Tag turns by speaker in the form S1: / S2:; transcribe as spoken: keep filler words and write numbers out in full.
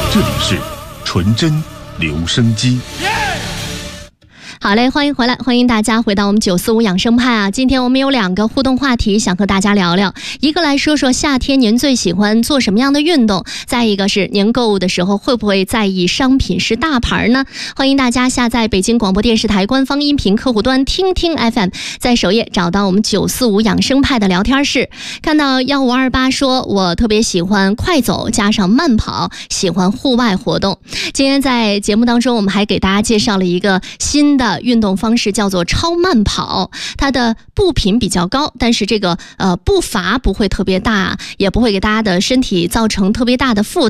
S1: 这里是纯真留声机。
S2: 好嘞，欢迎回来，欢迎大家回到我们九四五养生派啊！今天我们有两个互动话题想和大家聊聊，一个来说说夏天您最喜欢做什么样的运动，再一个是您购物的时候会不会在意商品是大牌呢？欢迎大家下载北京广播电视台官方音频客户端听听 F M， 在首页找到我们九四五养生派的聊天室，看到一五二八说我特别喜欢快走加上慢跑，喜欢户外活动。今天在节目当中我们还给大家介绍了一个新的运动方式，叫做超慢跑，它的步频比较高，但是这个呃步伐不会特别大，也不会给大家的身体造成特别大的负担。